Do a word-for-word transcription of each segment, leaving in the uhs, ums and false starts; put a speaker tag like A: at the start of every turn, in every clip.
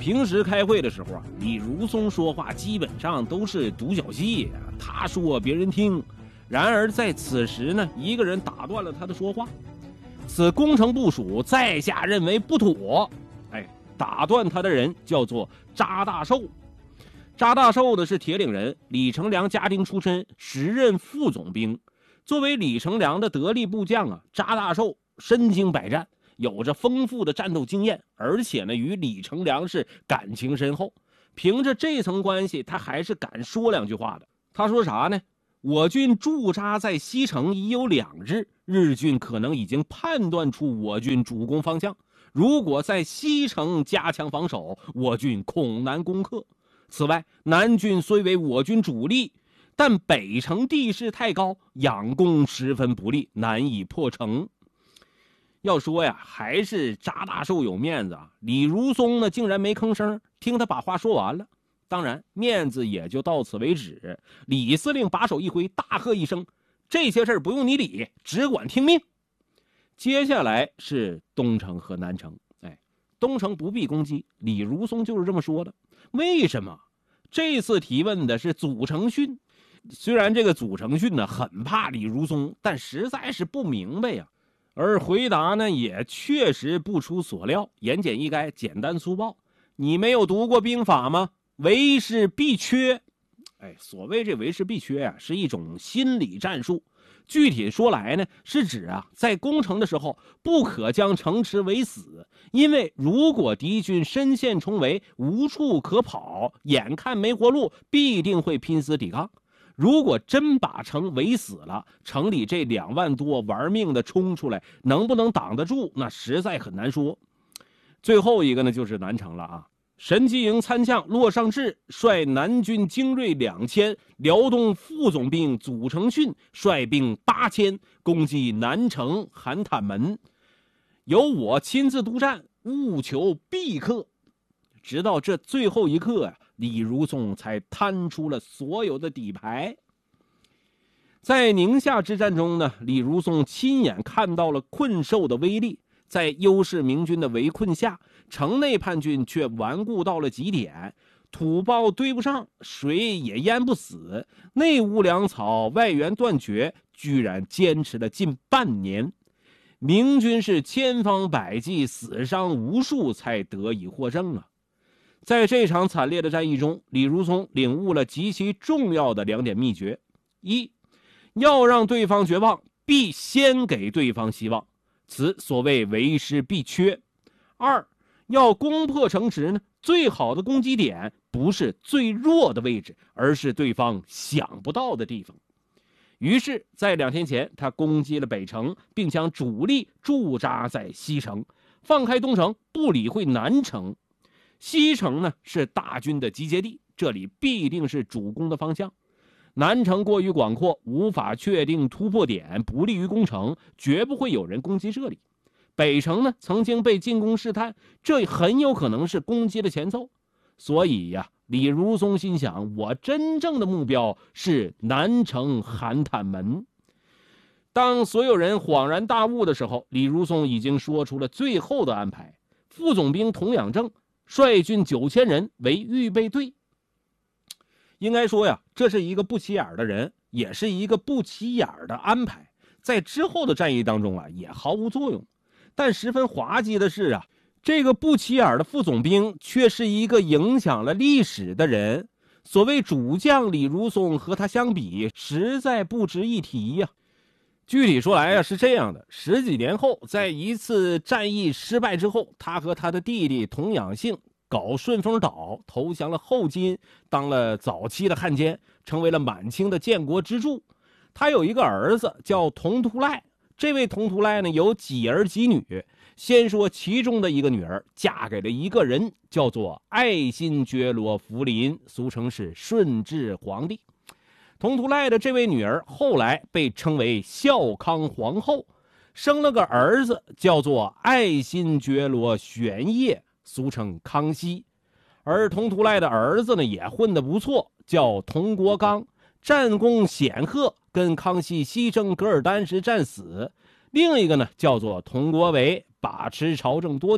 A: 平时开会的时候啊，李如松说话基本上都是独角戏，他说别人听。然而在此时呢，一个人打断了他的说话。此工程部署在下认为不妥。哎，打断他的人叫做查大寿。查大寿的是铁岭人，李成梁家丁出身，时任副总兵。作为李成梁的得力部将啊，查大寿身经百战，有着丰富的战斗经验，而且呢与李成梁是感情深厚。凭着这层关系，他还是敢说两句话的。他说啥呢？我军驻扎在西城已有两日，日军可能已经判断出我军主攻方向，如果在西城加强防守，我军恐难攻克。此外，南军虽为我军主力，但北城地势太高，仰攻十分不利，难以破城。要说呀，还是查大寿有面子啊！李如松呢，竟然没吭声，听他把话说完了。当然，面子也就到此为止。李司令把手一挥，大喝一声：“这些事儿不用你理，只管听命。”接下来是东城和南城。哎，东城不必攻击，李如松就是这么说的。为什么？这次提问的是祖承训。虽然这个祖承训呢很怕李如松，但实在是不明白呀。而回答呢也确实不出所料，言简意赅，简单粗暴。你没有读过兵法吗？为势必缺。哎，所谓这为势必缺啊，是一种心理战术。具体说来呢，是指啊，在攻城的时候不可将城池围死，因为如果敌军深陷重围，无处可跑，眼看没活路，必定会拼死抵抗。如果真把城围死了，城里这两万多玩命的冲出来，能不能挡得住，那实在很难说。最后一个呢，就是南城了啊。神机营参将骆尚志率南军精锐两千，辽东副总兵祖承训率兵八千，攻击南城韩坦门，由我亲自督战，务求必克。直到这最后一刻啊，李如松才摊出了所有的底牌。在宁夏之战中呢，李如松亲眼看到了困兽的威力。在优势明军的围困下，城内叛军却顽固到了极点，土包堆不上，水也淹不死，内无粮草，外援断绝，居然坚持了近半年。明军是千方百计，死伤无数，才得以获胜啊！在这场惨烈的战役中，李如松领悟了极其重要的两点秘诀：一，要让对方绝望，必先给对方希望。此所谓为势必缺。二，要攻破城池呢，最好的攻击点不是最弱的位置，而是对方想不到的地方。于是在两天前，他攻击了北城，并将主力驻扎在西城，放开东城，不理会南城。西城呢是大军的集结地，这里必定是主攻的方向。南城过于广阔，无法确定突破点，不利于攻城，绝不会有人攻击这里。北城呢，曾经被进攻试探，这很有可能是攻击的前奏。所以呀，李如松心想，我真正的目标是南城韩坦门。当所有人恍然大悟的时候，李如松已经说出了最后的安排：副总兵童养正率军九千人为预备队。应该说呀，这是一个不起眼的人，也是一个不起眼的安排，在之后的战役当中啊，也毫无作用。但十分滑稽的是啊，这个不起眼的副总兵却是一个影响了历史的人。所谓主将李如松和他相比，实在不值一提呀。具体说来啊，是这样的：十几年后，在一次战役失败之后，他和他的弟弟童养性搞顺风岛，投降了后金，当了早期的汉奸，成为了满清的建国支柱。他有一个儿子叫童图赖，这位童图赖呢有几儿几女。先说其中的一个女儿嫁给了一个人，叫做爱新觉罗福临，俗称是顺治皇帝。童图赖的这位女儿后来被称为孝康皇后，生了个儿子叫做爱新觉罗玄烨，俗称康熙。而童图赖的儿子呢也混得不错，叫童国刚，战功显赫，跟康熙西征噶尔丹时战死。另一个呢叫做童国维，把持朝政多年，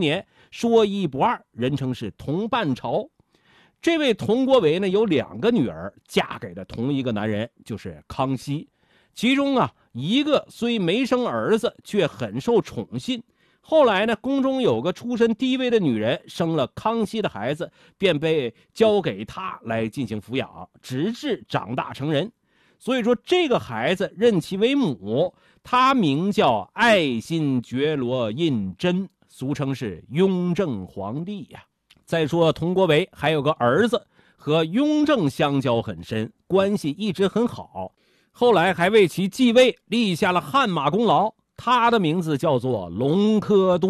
A: 说一不二，人称是同半朝。这位佟国维呢，有两个女儿，嫁给了同一个男人，就是康熙。其中啊，一个虽没生儿子，却很受宠信。后来呢，宫中有个出身低微的女人生了康熙的孩子，便被交给他来进行抚养，直至长大成人。所以说，这个孩子认其为母，他名叫爱新觉罗胤禛，俗称是雍正皇帝呀。再说佟国维还有个儿子，和雍正相交很深，关系一直很好。后来还为其继位立下了汗马功劳，他的名字叫做隆科多。